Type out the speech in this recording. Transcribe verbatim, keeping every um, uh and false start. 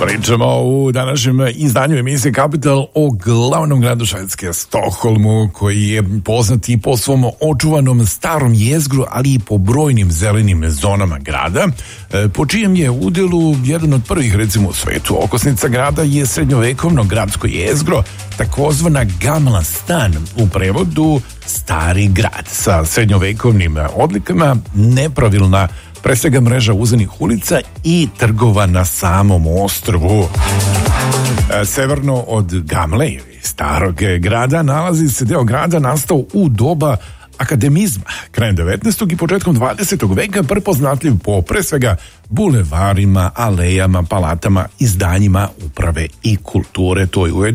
Pričamo u današnjem izdanju emisije Kapital o glavnom gradu Švedske, Stokholmu, koji je poznat i po svom očuvanom starom jezgru, ali i po brojnim zelenim zonama grada, po čijem je udjelu jedan od prvih, recimo, u svetu. Okosnica grada je srednjovekovno gradsko jezgro, takozvana Gamla stan, u prevodu stari grad, sa srednjovekovnim odlikama, nepravilna pre svega mreža uzenih ulica i trgova na samom ostrvu. Severno od Gamle, starog grada, nalazi se deo grada nastao u doba akademizma, krajem devetnaestog i početkom dvadesetog veka, prepoznatljiv po pre svega bulevarima, alejama, palatama, izdanjima uprave i kulture. To je